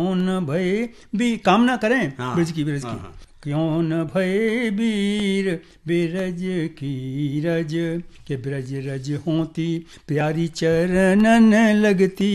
क्यों न भय भी कामना करें ब्रज की क्यों न भय वीर बिरज की रज के ब्रज रज होती प्यारी चरणन लगती